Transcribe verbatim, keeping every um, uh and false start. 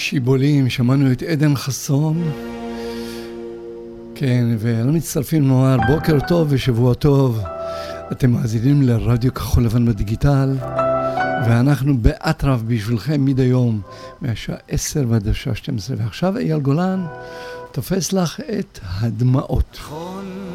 שיבולים, שמענו את עדן חסון. כן, ואנו מצטרפים נוער, בוקר טוב ושבוע טוב. אתם מאזינים לרדיו כחול לבן בדיגיטל, ואנחנו באטרף בשבילכם מדי יום, מהשעה עשר ועד השעה שתים עשרה. ועכשיו אייל גולן תופס לך את הדמעות. נכון